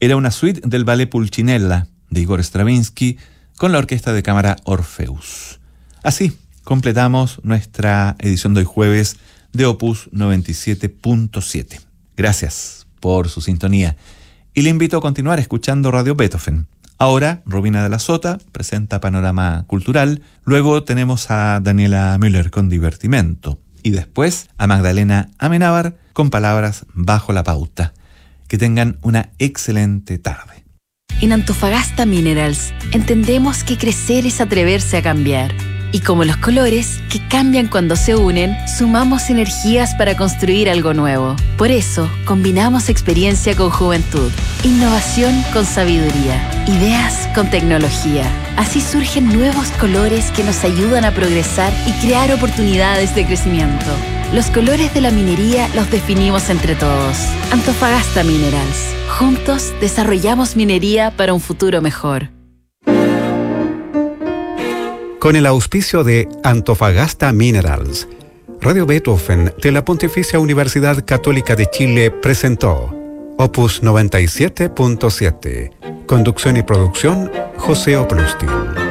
Era una suite del ballet Pulcinella de Igor Stravinsky con la orquesta de cámara Orpheus. Así completamos nuestra edición de hoy jueves de Opus 97.7. Gracias por su sintonía y le invito a continuar escuchando Radio Beethoven. Ahora, Robina de la Sota presenta Panorama Cultural, luego tenemos a Daniela Müller con Divertimento y después a Magdalena Amenábar con Palabras bajo la pauta. Que tengan una excelente tarde. En Antofagasta Minerals entendemos que crecer es atreverse a cambiar. Y como los colores, que cambian cuando se unen, sumamos energías para construir algo nuevo. Por eso, combinamos experiencia con juventud, innovación con sabiduría, ideas con tecnología. Así surgen nuevos colores que nos ayudan a progresar y crear oportunidades de crecimiento. Los colores de la minería los definimos entre todos. Antofagasta Minerals. Juntos desarrollamos minería para un futuro mejor. Con el auspicio de Antofagasta Minerals, Radio Beethoven de la Pontificia Universidad Católica de Chile presentó Opus 97.7. Conducción y producción, José Oprustin.